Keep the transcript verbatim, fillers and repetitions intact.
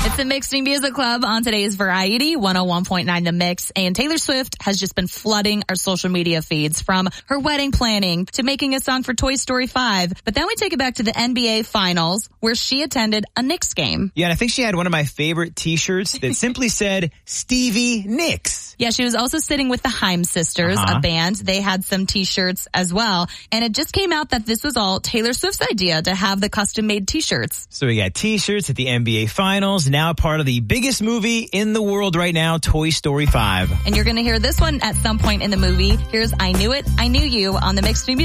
It's the Mixed New Music Club on today's Variety, one oh one point nine The Mix. And Taylor Swift has just been flooding our social media feeds, from her wedding planning to making a song for Toy Story five. But then we take it back to the N B A Finals, where she attended a Knicks game. Yeah, and I think she had one of my favorite t-shirts that simply said, Stevie Nicks. Yeah, she was also sitting with the Haim Sisters, uh-huh. a band. They had some t-shirts as well. And it just came out that this was all Taylor Swift's idea to have the custom-made t-shirts. So we got t-shirts at the N B A Finals, now part of the biggest movie in the world right now, Toy Story five. And you're going to hear this one at some point in the movie. Here's I Knew It, I Knew You on the Mixed New Music